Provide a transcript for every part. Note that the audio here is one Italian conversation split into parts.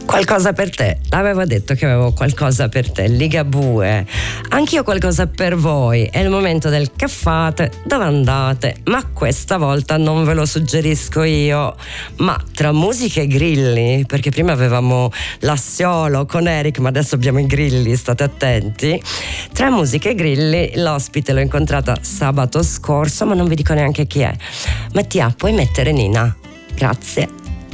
Qualcosa per te, l'avevo detto che avevo qualcosa per te, Ligabue. Anch'io qualcosa per voi, è il momento del che fate, dove andate, ma questa volta non ve lo suggerisco io, ma tra musiche e grilli, perché prima avevamo l'Assiolo con Eric, ma adesso abbiamo i grilli, state attenti. Tra musiche e grilli l'ospite l'ho incontrata sabato scorso, ma non vi dico neanche chi è. Mattia, puoi mettere Nina? Grazie.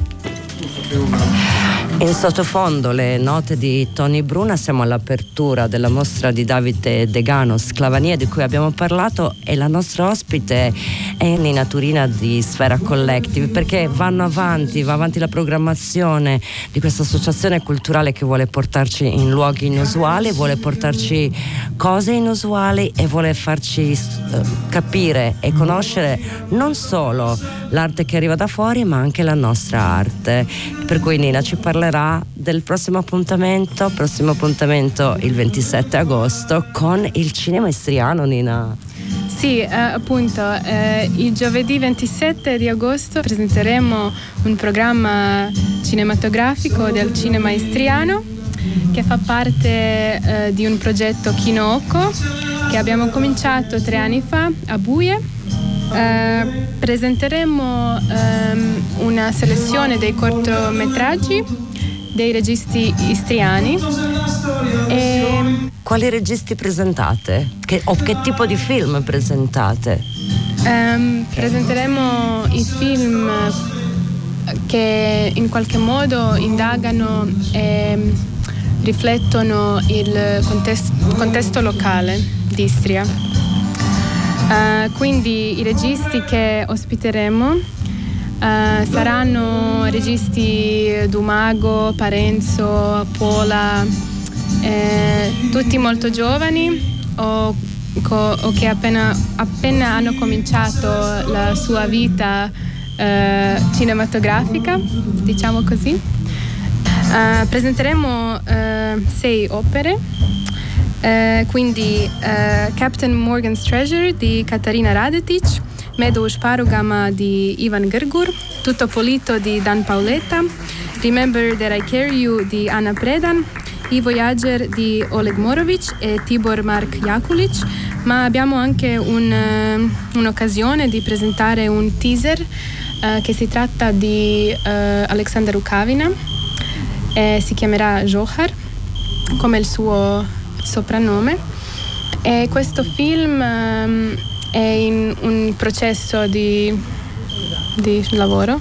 In sottofondo le note di Tony Bruna, siamo all'apertura della mostra di Davide Degano, Sclavania, di cui abbiamo parlato, e la nostra ospite è Nina Turina di Sfera Collective, perché va avanti la programmazione di questa associazione culturale che vuole portarci in luoghi inusuali, vuole portarci cose inusuali e vuole farci capire e conoscere non solo l'arte che arriva da fuori, ma anche la nostra arte. Per cui Nina ci parlerà del prossimo appuntamento il 27 agosto con il cinema istriano, Nina. Sì, appunto, il giovedì 27 di agosto presenteremo un programma cinematografico del cinema istriano che fa parte di un progetto Kinoko che abbiamo cominciato 3 anni fa a Buie. Presenteremo una selezione dei cortometraggi dei registi istriani. Quali registi presentate? Che tipo di film presentate? Presenteremo i film che in qualche modo indagano e riflettono il contesto locale di Istria. Quindi i registi che ospiteremo saranno registi Dumago, Parenzo, Pola, tutti molto giovani o che appena hanno cominciato la sua vita cinematografica, diciamo così. Presenteremo 6 opere, quindi Captain Morgan's Treasure di Katarina Radetic, Medo Šparugama di Ivan Grgur, Tutto Polito di Dan Paoletta, Remember That I Care You di Anna Predan, I Voyager di Oleg Morovic e Tibor Mark Jakulic, ma abbiamo anche un'occasione di presentare un teaser che si tratta di Alexander Rukavina, si chiamerà Johar come il suo soprannome, e questo film è in un processo di lavoro.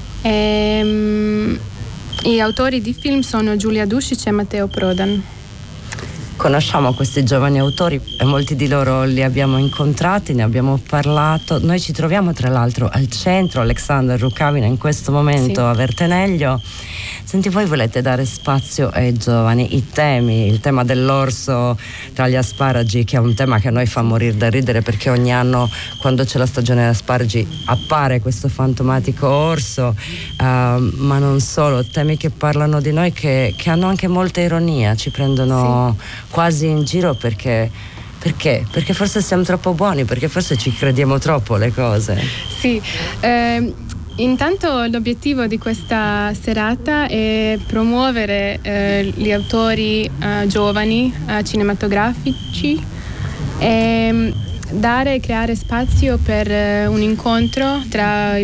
Gli autori di film sono Giulia Dušić e Matteo Prodan. Conosciamo questi giovani autori e molti di loro li abbiamo incontrati, ne abbiamo parlato. Noi ci troviamo tra l'altro al centro Alexander Rukavina in questo momento, sì, a Verteneglio. Senti, voi volete dare spazio ai giovani, il tema dell'orso tra gli asparagi, che è un tema che a noi fa morire da ridere, perché ogni anno quando c'è la stagione degli asparagi appare questo fantomatico orso, ma non solo, temi che parlano di noi, che hanno anche molta ironia, ci prendono, sì, quasi in giro perché forse siamo troppo buoni, perché forse ci crediamo troppo le cose. Sì, intanto l'obiettivo di questa serata è promuovere gli autori giovani cinematografici e creare spazio per un incontro tra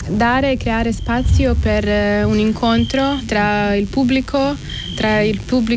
il pubblico